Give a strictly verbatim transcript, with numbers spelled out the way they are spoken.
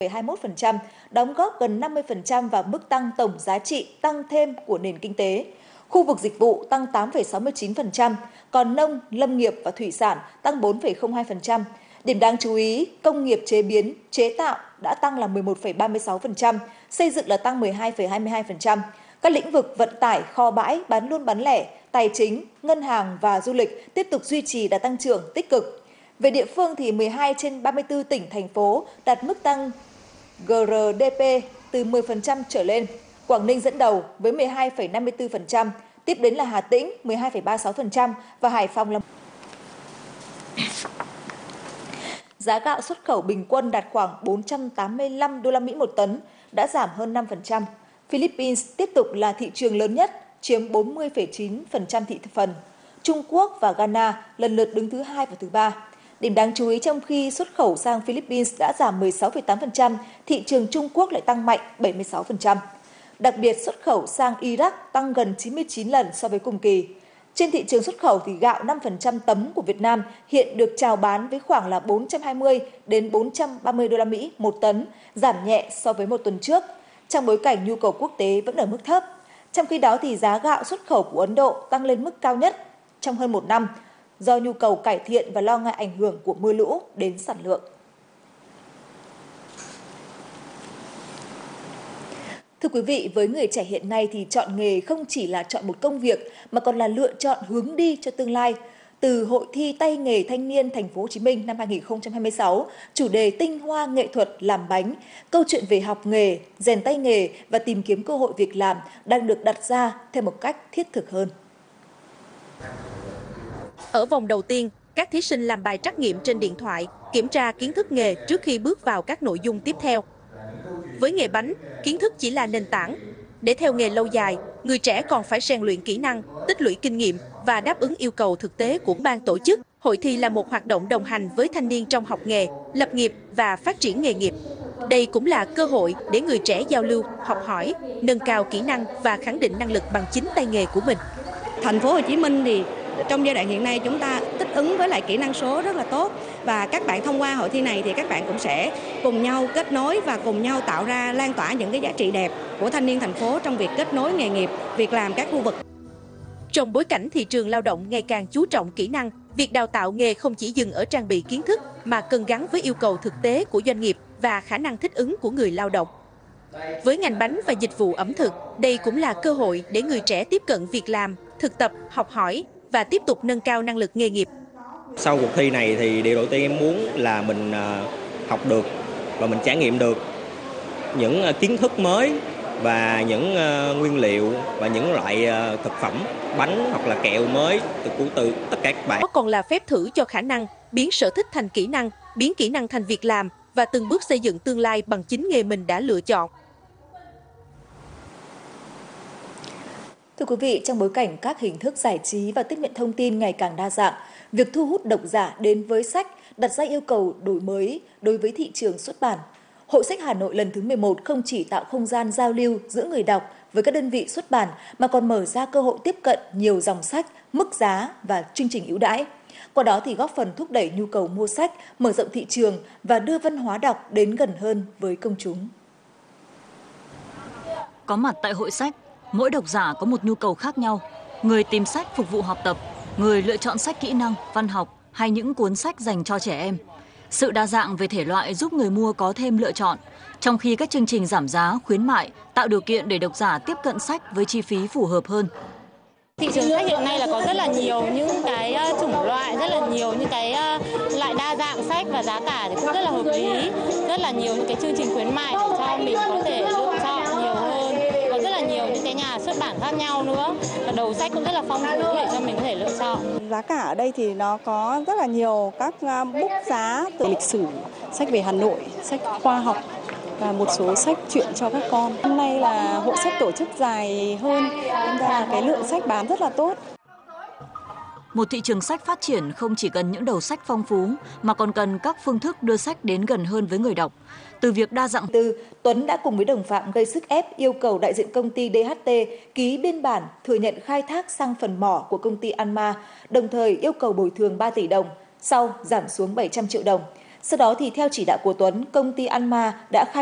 phẩy hai mươi mốt phần trăm, đóng góp gần năm mươi phần trăm vào mức tăng tổng giá trị tăng thêm của nền kinh tế. Khu vực dịch vụ tăng tám phẩy sáu mươi chín phần trăm, còn nông, lâm nghiệp và thủy sản tăng bốn phẩy không hai phần trăm. Điểm đáng chú ý, công nghiệp chế biến, chế tạo đã tăng là mười một phẩy ba mươi sáu phần trăm, xây dựng là tăng mười hai phẩy hai mươi hai phần trăm. Các lĩnh vực vận tải, kho bãi, bán buôn bán lẻ, tài chính, ngân hàng và du lịch tiếp tục duy trì đà tăng trưởng tích cực. Về địa phương thì mười hai trên ba mươi tư tỉnh, thành phố đạt mức tăng G R D P từ mười phần trăm trở lên. Quảng Ninh dẫn đầu với mười hai phẩy năm mươi tư phần trăm, tiếp đến là Hà Tĩnh mười hai phẩy ba mươi sáu phần trăm và Hải Phòng là giá gạo xuất khẩu bình quân đạt khoảng bốn trăm tám mươi lăm đô la Mỹ một tấn, đã giảm hơn năm phần trăm. Philippines tiếp tục là thị trường lớn nhất, chiếm bốn mươi phẩy chín phần trăm thị phần. Trung Quốc và Ghana lần lượt đứng thứ hai và thứ ba. Điểm đáng chú ý, trong khi xuất khẩu sang Philippines đã giảm mười sáu phẩy tám phần trăm, thị trường Trung Quốc lại tăng mạnh bảy mươi sáu phần trăm. Đặc biệt, xuất khẩu sang Iraq tăng gần chín mươi chín lần so với cùng kỳ. Trên thị trường xuất khẩu thì gạo năm phần trăm tấm của Việt Nam hiện được chào bán với khoảng là bốn trăm hai mươi đến bốn trăm ba mươi đô la Mỹ một tấn, giảm nhẹ so với một tuần trước, trong bối cảnh nhu cầu quốc tế vẫn ở mức thấp. Trong khi đó thì giá gạo xuất khẩu của Ấn Độ tăng lên mức cao nhất trong hơn một năm do nhu cầu cải thiện và lo ngại ảnh hưởng của mưa lũ đến sản lượng. Thưa quý vị, với người trẻ hiện nay thì chọn nghề không chỉ là chọn một công việc mà còn là lựa chọn hướng đi cho tương lai. Từ Hội thi tay nghề thanh niên Thành phố Hồ Chí Minh năm hai nghìn không trăm hai mươi sáu, chủ đề tinh hoa nghệ thuật làm bánh, câu chuyện về học nghề, rèn tay nghề và tìm kiếm cơ hội việc làm đang được đặt ra theo một cách thiết thực hơn. Ở vòng đầu tiên, các thí sinh làm bài trắc nghiệm trên điện thoại, kiểm tra kiến thức nghề trước khi bước vào các nội dung tiếp theo. Với nghề bánh, kiến thức chỉ là nền tảng. Để theo nghề lâu dài, người trẻ còn phải rèn luyện kỹ năng, tích lũy kinh nghiệm và đáp ứng yêu cầu thực tế của ban tổ chức. Hội thi là một hoạt động đồng hành với thanh niên trong học nghề, lập nghiệp và phát triển nghề nghiệp. Đây cũng là cơ hội để người trẻ giao lưu, học hỏi, nâng cao kỹ năng và khẳng định năng lực bằng chính tay nghề của mình. Thành phố Hồ Chí Minh thì trong giai đoạn hiện nay chúng ta thích ứng với lại kỹ năng số rất là tốt, và các bạn thông qua hội thi này thì các bạn cũng sẽ cùng nhau kết nối và cùng nhau tạo ra, lan tỏa những cái giá trị đẹp của thanh niên thành phố trong việc kết nối nghề nghiệp, việc làm các khu vực. Trong bối cảnh thị trường lao động ngày càng chú trọng kỹ năng, việc đào tạo nghề không chỉ dừng ở trang bị kiến thức mà cần gắn với yêu cầu thực tế của doanh nghiệp và khả năng thích ứng của người lao động. Với ngành bánh và dịch vụ ẩm thực, đây cũng là cơ hội để người trẻ tiếp cận việc làm, thực tập, học hỏi và tiếp tục nâng cao năng lực nghề nghiệp. Sau cuộc thi này thì điều đầu tiên em muốn là mình học được và mình trải nghiệm được những kiến thức mới và những nguyên liệu và những loại thực phẩm, bánh hoặc là kẹo mới từ của từ tất cả các bạn. Đó còn là phép thử cho khả năng biến sở thích thành kỹ năng, biến kỹ năng thành việc làm và từng bước xây dựng tương lai bằng chính nghề mình đã lựa chọn. Thưa quý vị, trong bối cảnh các hình thức giải trí và tiếp nhận thông tin ngày càng đa dạng, việc thu hút độc giả đến với sách đặt ra yêu cầu đổi mới đối với thị trường xuất bản. Hội sách Hà Nội lần thứ mười một không chỉ tạo không gian giao lưu giữa người đọc với các đơn vị xuất bản mà còn mở ra cơ hội tiếp cận nhiều dòng sách, mức giá và chương trình ưu đãi. Qua đó thì góp phần thúc đẩy nhu cầu mua sách, mở rộng thị trường và đưa văn hóa đọc đến gần hơn với công chúng. Có mặt tại hội sách, mỗi độc giả có một nhu cầu khác nhau. Người tìm sách phục vụ học tập, người lựa chọn sách kỹ năng, văn học hay những cuốn sách dành cho trẻ em. Sự đa dạng về thể loại giúp người mua có thêm lựa chọn, trong khi các chương trình giảm giá, khuyến mại tạo điều kiện để độc giả tiếp cận sách với chi phí phù hợp hơn. Thị trường sách hiện nay là có rất là nhiều những cái chủng loại, rất là nhiều những cái loại đa dạng sách và giá cả thì cũng rất là hợp lý, rất là nhiều những cái chương trình khuyến mại để cho mình có thể lựa chọn nhiều hơn. Có rất là nhiều những cái nhà xuất bản khác nhau nữa, và đầu sách cũng rất là phong phú để cho mình có thể lựa chọn. Giá cả ở đây thì nó có rất là nhiều các book giá từ lịch sử, sách về Hà Nội, sách khoa học và một số sách truyện cho các con. Hôm nay là hội sách tổ chức dài hơn, nên ra là cái lượng sách bán rất là tốt. Một thị trường sách phát triển không chỉ cần những đầu sách phong phú mà còn cần các phương thức đưa sách đến gần hơn với người đọc. Từ việc đa dạng từ Tuấn đã cùng với đồng phạm gây sức ép yêu cầu đại diện công ty đê hát tê ký biên bản thừa nhận khai thác sang phần mỏ của công ty Anma, đồng thời yêu cầu bồi thường ba tỷ đồng, sau giảm xuống bảy trăm triệu đồng. Sau đó thì theo chỉ đạo của Tuấn, công ty Anma đã khai